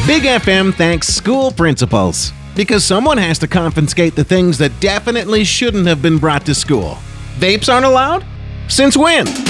Big FM thanks school principals because someone has to confiscate the things that definitely shouldn't have been brought to school. Vapes aren't allowed? Since when?